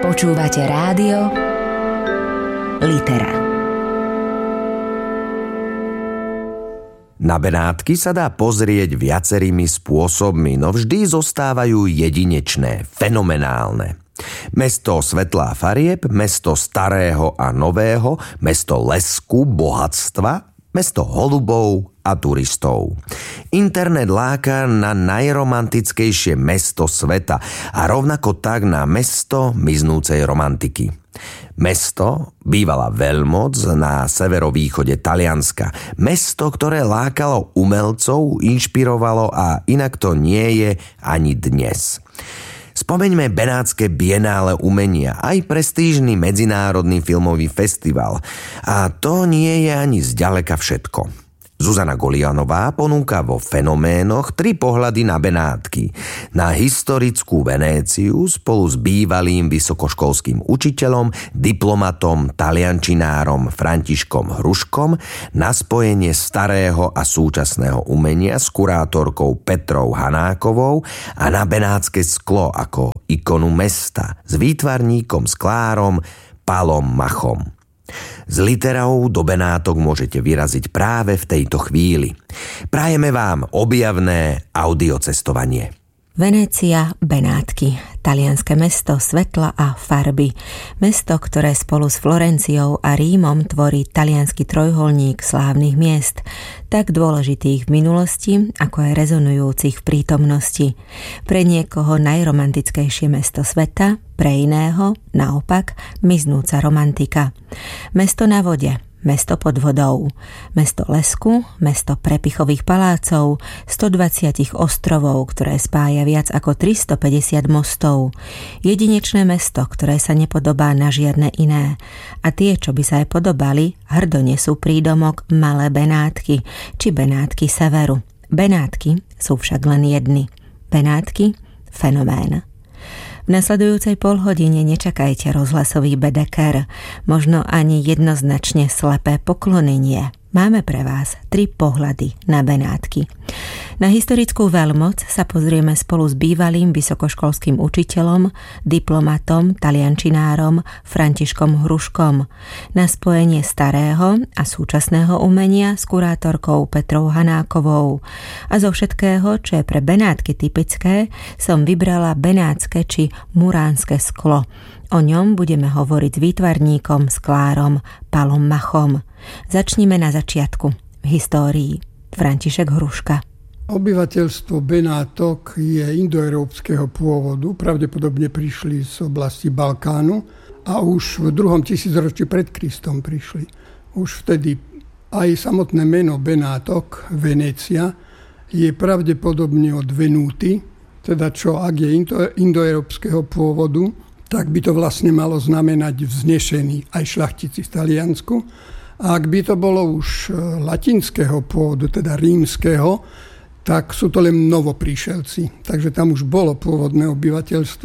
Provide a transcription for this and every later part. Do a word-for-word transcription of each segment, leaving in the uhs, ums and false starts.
Počúvate rádio Litera. Na Benátky sa dá pozrieť viacerými spôsobmi, no vždy zostávajú jedinečné, fenomenálne. Mesto svetla a farieb, mesto starého a nového, mesto lesku, bohatstva, mesto holubov a turistov. Internet láka na najromantickejšie mesto sveta a rovnako tak na mesto miznúcej romantiky. Mesto, bývala veľmoc na severovýchode Talianska. Mesto, ktoré lákalo umelcov, inšpirovalo a inak to nie je ani dnes. Spomeňme Benátske bienále umenia, aj prestížny medzinárodný filmový festival. A to nie je ani zďaleka všetko. Zuzana Golianová ponúka vo Fenoménoch tri pohľady na Benátky. Na historickú Venéciu spolu s bývalým vysokoškolským učiteľom, diplomatom, taliančinárom Františkom Hruškom, na spojenie starého a súčasného umenia s kurátorkou Petrou Hanákovou a na benátske sklo ako ikonu mesta s výtvarníkom sklárom Palom Machom. S literou do Benátok môžete vyraziť práve v tejto chvíli. Prajeme vám objavné audiocestovanie. Venécia, Benátky, talianske mesto svetla a farby. Mesto, ktoré spolu s Florenciou a Rímom tvorí taliansky trojuholník slávnych miest, tak dôležitých v minulosti, ako aj rezonujúcich v prítomnosti. Pre niekoho najromantickejšie mesto sveta, pre iného, naopak, miznúca romantika. Mesto na vode, mesto pod vodou, mesto lesku, mesto prepichových palácov, stodvadsať ostrovov, ktoré spája viac ako tristopäťdesiat mostov. Jedinečné mesto, ktoré sa nepodobá na žiadne iné. A tie, čo by sa aj podobali, hrdo nesú prídomok Malé Benátky, či Benátky severu. Benátky sú však len jedny. Benátky, fenomén. V nasledujúcej polhodine nečakajte rozhlasový bedeker, možno ani jednoznačne slepé poklonenie. Máme pre vás tri pohľady na Benátky. Na historickú veľmoc sa pozrieme spolu s bývalým vysokoškolským učiteľom, diplomatom, taliančinárom Františkom Hruškom. Na spojenie starého a súčasného umenia s kurátorkou Petrou Hanákovou. A zo všetkého, čo je pre Benátky typické, som vybrala benátske či muránske sklo. O ňom budeme hovoriť s výtvarníkom, sklárom Palom Machom. Začnime na začiatku, v histórii. František Hruška. Obyvateľstvo Benátok je indoeurópskeho pôvodu, pravdepodobne prišli z oblasti Balkánu a už v druhom tisícročí pred Kristom prišli. Už vtedy aj samotné meno Benátok, Venécia, je pravdepodobne od Venúty, teda čo ak je indoeurópskeho pôvodu, tak by to vlastne malo znamenať vznešený aj šľachtici v Taliansku. A ak by to bolo už latinského pôvodu, teda rímskeho, tak sú to len novopríšelci. Takže tam už bolo pôvodné obyvateľstvo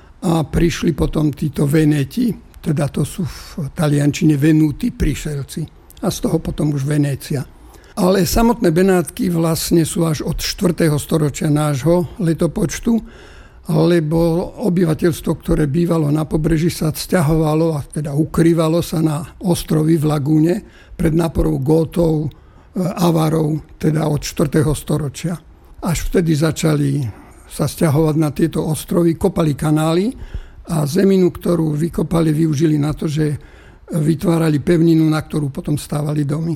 a prišli potom títo Venéti, teda to sú v taliančine Venúti, príšelci. A z toho potom už Venécia. Ale samotné Benátky vlastne sú až od štvrtého storočia nášho letopočtu, lebo obyvateľstvo, ktoré bývalo na pobreží, sa sťahovalo a teda ukrývalo sa na ostrovy v lagúne pred náporou Gótov, Avarov, teda od štvrtého storočia. Až vtedy začali sa sťahovať na tieto ostrovy, kopali kanály a zeminu, ktorú vykopali, využili na to, že vytvárali pevninu, na ktorú potom stávali domy.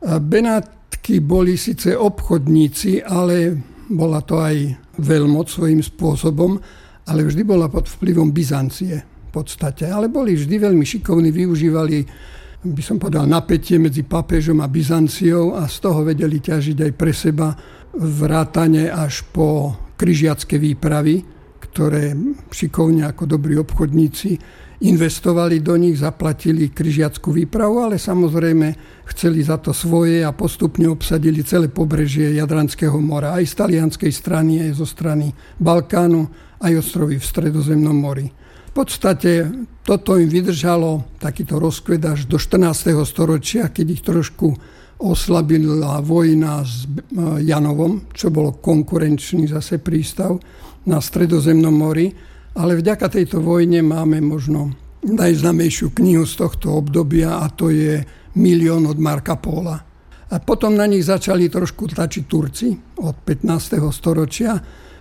Benátky boli síce obchodníci, ale bola to aj veľmoc svojím spôsobom, ale vždy bola pod vplyvom Byzancie v podstate. Ale boli vždy veľmi šikovní, využívali, by som povedal, napätie medzi pápežom a Byzanciou a z toho vedeli ťažiť aj pre seba vrátane až po križiacké výpravy, ktoré šikovne ako dobrí obchodníci investovali do nich, zaplatili križiackú výpravu, ale samozrejme chceli za to svoje a postupne obsadili celé pobrežie Jadranského mora, aj z talianskej strany, aj zo strany Balkánu, aj ostrovy v Stredozemnom mori. V podstate toto im vydržalo takýto rozkvet až do štrnásteho storočia, keď ich trošku oslabila vojna s Janovom, čo bolo konkurenčný zase prístav na Stredozemnom mori. Ale vďaka tejto vojne máme možno najznámejšiu knihu z tohto obdobia a to je Milión od Marca Pola. A potom na nich začali trošku tlačiť Turci od pätnásteho storočia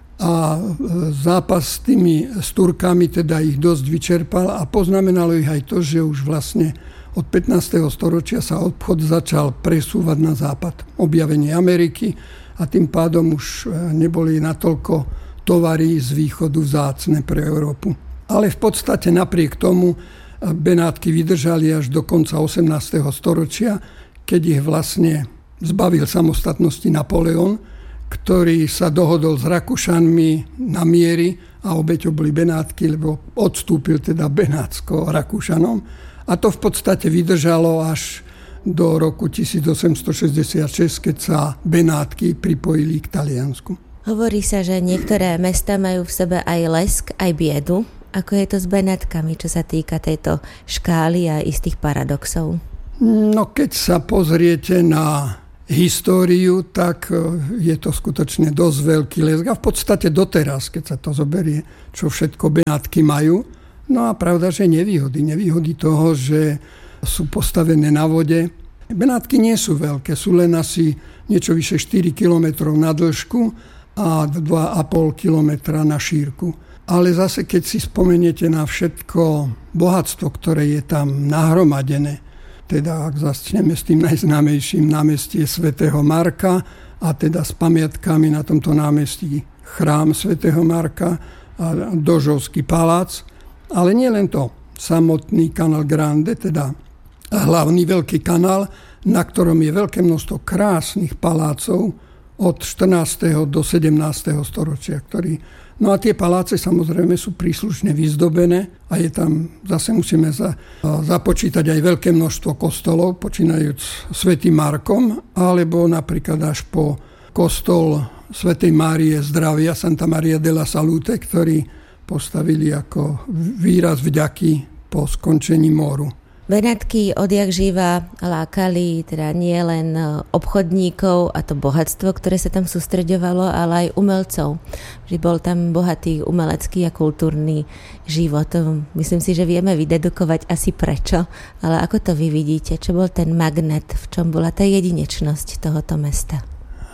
a zápas s tými s Turkami teda ich dosť vyčerpal a poznamenalo ich aj to, že už vlastne od pätnásteho storočia sa obchod začal presúvať na západ. Objavenie Ameriky a tým pádom už neboli natoľko tovary z východu vzácne pre Európu. Ale v podstate napriek tomu Benátky vydržali až do konca osemnásteho storočia, keď ich vlastne zbavil samostatnosti Napoleon, ktorý sa dohodol s Rakúšanmi na miery a obeťou boli Benátky, lebo odstúpil teda Benátsko Rakúšanom. A to v podstate vydržalo až do roku tisícosemstošesťdesiatšesť, keď sa Benátky pripojili k Taliansku. Hovorí sa, že niektoré mestá majú v sebe aj lesk, aj biedu. Ako je to s Benátkami, čo sa týka tejto škály a istých paradoxov? No keď sa pozriete na históriu, tak je to skutočne dosť veľký lesk. A v podstate doteraz, keď sa to zoberie, čo všetko Benátky majú. No a pravda, že nevýhody. Nevýhody toho, že sú postavené na vode. Benátky nie sú veľké, sú len asi niečo vyše štyri kilometre na dĺžku a dva a pol kilometra na šírku. Ale zase, keď si spomeniete na všetko bohatstvo, ktoré je tam nahromadené, teda ak začneme s tým najznámejším námestie svätého Marka a teda s pamiatkami na tomto námestí chrám svätého Marka a Dožovský palác. Ale nie len to, samotný Canal Grande, teda hlavný veľký kanál, na ktorom je veľké množstvo krásnych palácov od štrnásteho do sedemnásteho storočia, ktorý No a tie paláce samozrejme sú príslušne vyzdobené a je tam, zase musíme za, započítať aj veľké množstvo kostolov, počínajúc svätým Markom, alebo napríklad až po kostol svätej Márie zdravia, Santa Maria della Salute, ktorý postavili ako výraz vďaky po skončení moru. Benátky odjak živa lákali teda nie len obchodníkov a to bohatstvo, ktoré sa tam sústreďovalo, ale aj umelcov. Že bol tam bohatý umelecký a kultúrny život. Myslím si, že vieme vydedukovať asi prečo, ale ako to vy vidíte? Čo bol ten magnet? V čom bola tá jedinečnosť tohoto mesta?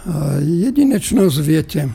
Jedinečnosť, viete,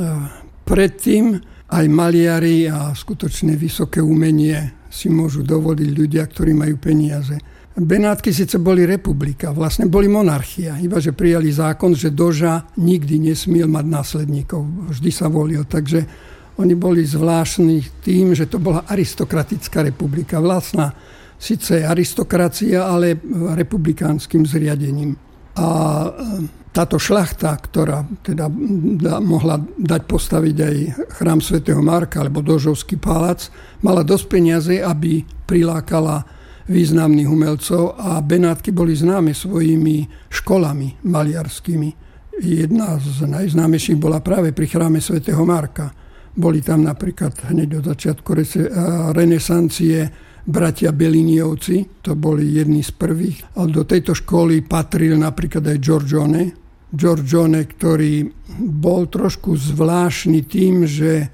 predtým aj maliari a skutočne vysoké umenie si môžu dovoliť ľudia, ktorí majú peniaze. Benátky síce boli republika, vlastne boli monarchia, iba že prijali zákon, že doža nikdy nesmiel mať následníkov, vždy sa volil, takže oni boli zvláštni tým, že to bola aristokratická republika, vlastná síce aristokracia, ale republikánskym zriadením. A táto šľachta, ktorá teda mohla dať postaviť aj chrám svätého Marka alebo Dožovský palác, mala dosť peniaze, aby prilákala významných umelcov a Benátky boli známe svojimi školami maliarskými. Jedna z najznámejších bola práve pri chráme svätého Marka. Boli tam napríklad hneď od začiatku renesancie bratia Beliniovci, to boli jedni z prvých. A do tejto školy patril napríklad aj Giorgione. Giorgione, ktorý bol trošku zvláštny tým, že e,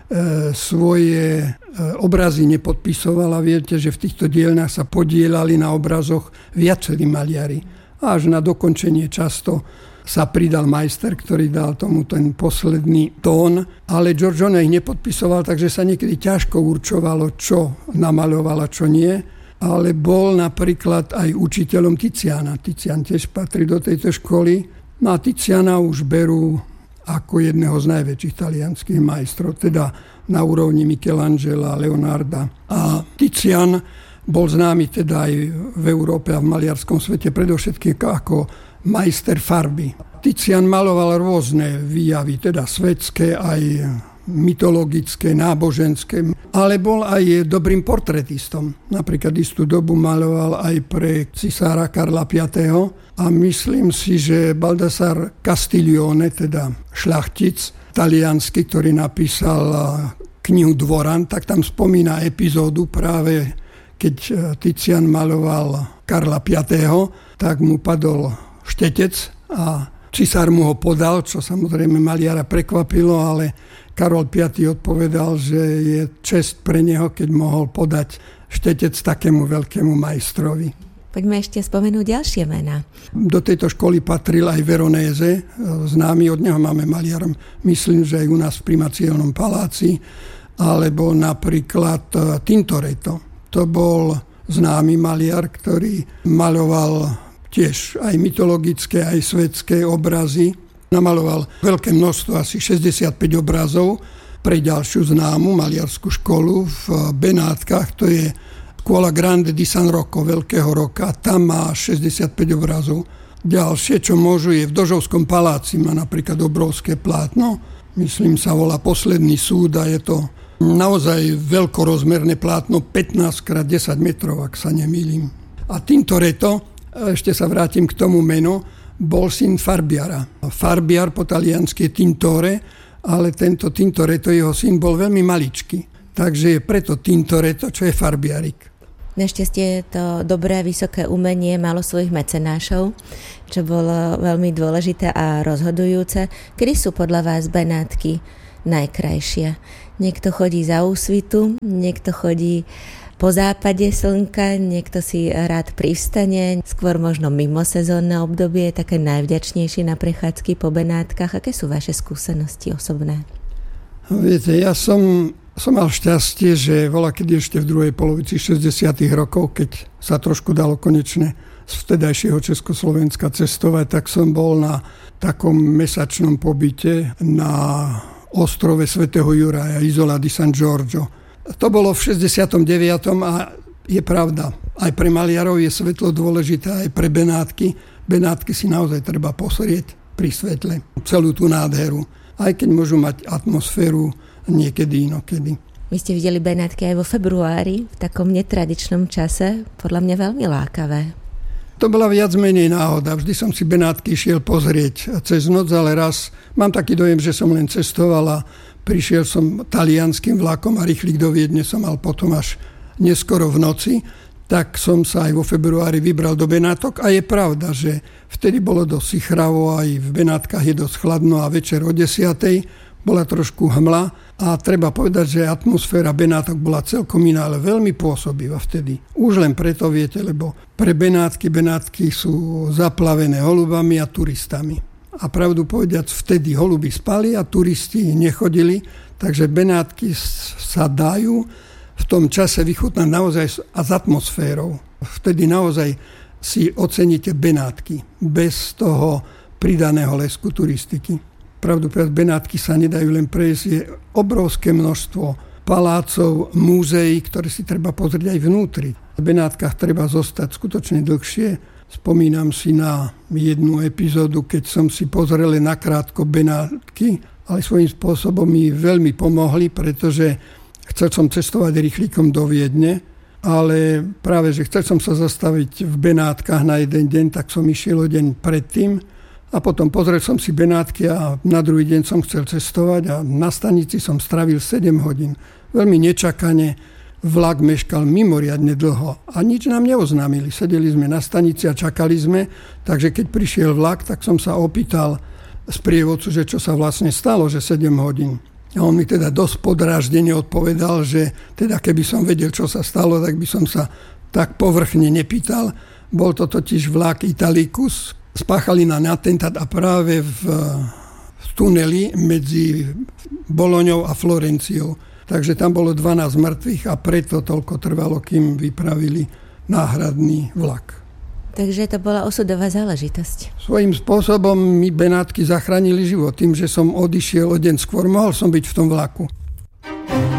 svoje e, obrazy nepodpisoval. A viete, že v týchto dielnách sa podielali na obrazoch viacerí maliari. Až na dokončenie často sa pridal majster, ktorý dal tomu ten posledný tón, ale Giorgione ich nepodpisoval, takže sa niekedy ťažko určovalo, čo namaľoval a čo nie. Ale bol napríklad aj učiteľom Tiziana. Tizian tiež patrí do tejto školy. No a Tiziana už berú ako jedného z najväčších talianských majstrov, teda na úrovni Michelangela, Leonarda. A Tizian bol známy teda aj v Európe a v maliarskom svete predovšetkým ako majster farby. Tizian maloval rôzne výjavy, teda svetské, aj mytologické, náboženské, ale bol aj dobrým portrétistom. Napríklad istú dobu maloval aj pre cisára Karla piateho. A myslím si, že Baldassar Castiglione, teda šľachtic taliansky, ktorý napísal knihu Dvoran, tak tam spomína epizódu práve, keď Tizian maloval Karla piateho, tak mu padol štetec a cisár mu ho podal, čo samozrejme maliara prekvapilo, ale Karol piaty odpovedal, že je česť pre neho, keď mohol podať štetec takému veľkému majstrovi. Poďme ešte spomenúť ďalšie mená. Do tejto školy patril aj Veronese, známy, od neho máme maliar, myslím, že aj u nás v Primacielnom paláci, alebo napríklad Tintoretto. To bol známy maliar, ktorý maľoval tiež aj mytologické, aj svetské obrazy. Namaloval veľké množstvo, asi šesťdesiatpäť obrazov pre ďalšiu známu maliarskú školu v Benátkach. To je Scuola Grande di San Rocco, Veľkého roka. Tam má šesťdesiatpäť obrazov. Ďalšie, čo môžu, je v Dožovskom paláci. Má napríklad obrovské plátno. Myslím, sa volá Posledný súd a je to naozaj veľkorozmerné plátno, pätnásť krát desať metrov, ak sa nemýlim. A Tintoretto, ešte sa vrátim k tomu menu, bol syn farbiara. Farbiar po taliansky je Tintore, ale tento Tintoretto, jeho syn, bol veľmi maličký. Takže je preto Tintoretto, čo je farbiarik. Našťastie to dobré, vysoké umenie malo svojich mecenášov, čo bolo veľmi dôležité a rozhodujúce. Kedy sú podľa vás Benátky najkrajšie? Niekto chodí za úsvitu, niekto chodí po západe slnka, niekto si rád privstane, skôr možno mimo sezónne obdobie, také najvďačnejšie na prechádzky po Benátkach. Aké sú vaše skúsenosti osobné? Viete, ja som, som mal šťastie, že bola kedy ešte v druhej polovici šesťdesiatych rokov, keď sa trošku dalo konečne z vtedajšieho Československa cestovať, tak som bol na takom mesačnom pobyte na ostrove svätého Juraja, Isola di San Giorgio. To bolo v šesťdesiatom deviatom a je pravda. Aj pre maliarov je svetlo dôležité, aj pre Benátky. Benátky si naozaj treba posrieť pri svetle. Celú tú nádheru. Aj keď môžu mať atmosféru niekedy inokedy. Vy ste videli Benátky aj vo februári, v takom netradičnom čase. Podľa mňa veľmi lákavé. To bola viac menej náhoda. Vždy som si Benátky šiel pozrieť cez noc, ale raz mám taký dojem, že som len cestovala. Prišiel som talianským vlakom a rýchlik do Viedne som mal potom až neskoro v noci. Tak som sa aj vo februári vybral do Benátok a je pravda, že vtedy bolo dosť sichravo, aj v Benátkach je dosť chladno a večer o desiatej bola trošku hmla a treba povedať, že atmosféra Benátok bola celkom iná, ale veľmi pôsobivá vtedy. Už len preto, viete, lebo pre Benátky, Benátky sú zaplavené holubami a turistami. A pravdu povediac, vtedy holuby spali a turisti nechodili, takže Benátky sa dajú v tom čase vychutnať naozaj a s atmosférou. Vtedy naozaj si oceníte Benátky bez toho pridaného lesku turistiky. Pravdu povedať, Benátky sa nedajú len prejsť, je obrovské množstvo palácov, múzeí, ktoré si treba pozrieť aj vnútri. V Benátkach treba zostať skutočne dlhšie. Spomínam si na jednu epizódu, keď som si pozrel nakrátko Benátky, ale svojím spôsobom mi veľmi pomohli, pretože chcel som cestovať rýchlikom do Viedne, ale práve, že chcel som sa zastaviť v Benátkach na jeden deň, tak som išiel o deň predtým a potom pozrel som si Benátky a na druhý deň som chcel cestovať a na stanici som strávil sedem hodín. Veľmi nečakane. Vlak meškal mimoriadne dlho a nič nám neoznámili. Sedeli sme na stanici a čakali sme, takže keď prišiel vlak, tak som sa opýtal sprievodcu, že čo sa vlastne stalo, že sedem hodín. A on mi teda dosť podráždene odpovedal, že teda keby som vedel, čo sa stalo, tak by som sa tak povrchne nepýtal. Bol to totiž vlak Italicus, spáchali na atentát a práve v, v tuneli medzi Boloňou a Florenciou. Takže tam bolo dvanásť mŕtvych a preto toľko trvalo, kým vypravili náhradný vlak. Takže to bola osudová záležitosť. Svojím spôsobom mi Benátky zachránili život. Tým, že som odišiel o deň skôr, mohol som byť v tom vlaku.